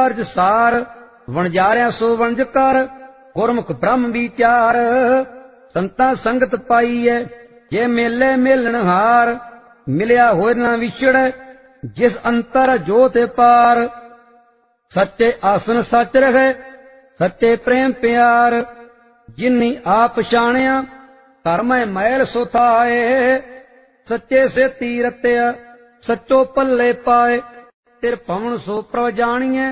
ਕਾਰਜ ਸਾਰ, ਵਣਜਾਰਿਆ ਸੋ ਵਣਜ ਕਰ, ਗੁਰਮੁਖ ਬ੍ਰਹਮ ਵਿਚਾਰ। ਸੰਤਾਂ ਸੰਗਤ ਪਾਈਐ ਜੇ ਮੇਲੇ ਮੇਲਣਹਾਰ, ਮਿਲਿਆ ਹੋਇ ਨਾ ਵਿਛੜੈ ਜਿਸ ਅੰਤਰ ਜੋਤਿ ਪਾਰ। ਸੱਚੇ ਆਸਨ ਸੱਚ ਰਹੈ ਸੱਚੇ ਪ੍ਰੇਮ ਪਿਆਰ, ਜਿਨੀ ਆਪ ਪਛਾਣਿਆ ਧਰਮੈ ਮੈਲ ਸੁਥਾਏ। ਸੱਚੇ ਸੇ ਰਤਿਆ ਸੱਚੋ ਪੱਲੇ ਪਾਏ, ਤਿਰ ਭਵਨ ਸੋ ਪ੍ਰਭ ਜਾਣੀਐ